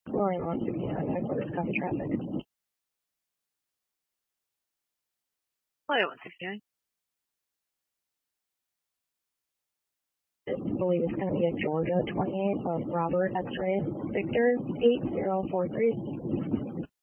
Flooring 169, headquarters, copy traffic. Flight 169. I believe it's going to be a Georgia 28 of Robert X-ray Victor 8043.